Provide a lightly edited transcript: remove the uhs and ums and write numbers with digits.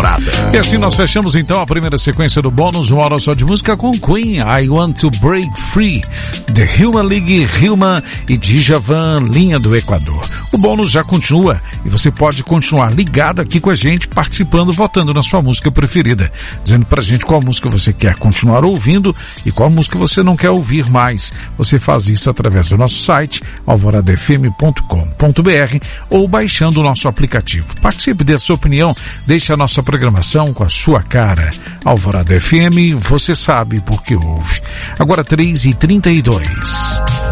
Alvorada. E assim nós fechamos então a primeira sequência do bônus, uma hora só de música com Queen, I Want to Break Free, The Human League, Hilma e Djavan, Linha do Equador. O bônus já continua e você pode continuar ligado aqui com a gente, participando, votando na sua música preferida, dizendo pra gente qual música você quer continuar ouvindo e qual música você não quer ouvir mais. Você faz isso através do nosso site, alvoradafm.com.br, ou baixando o nosso aplicativo. Participe, dê a sua opinião, deixe a nossa programação com a sua cara. Alvorada FM, você sabe porque ouve. Agora 3h32.